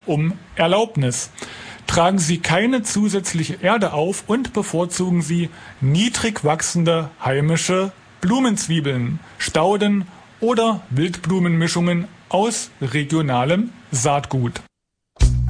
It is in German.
um Erlaubnis. Tragen Sie keine zusätzliche Erde auf und bevorzugen Sie niedrig wachsende heimische Blumenzwiebeln, Stauden oder Wildblumenmischungen aus regionalem Saatgut.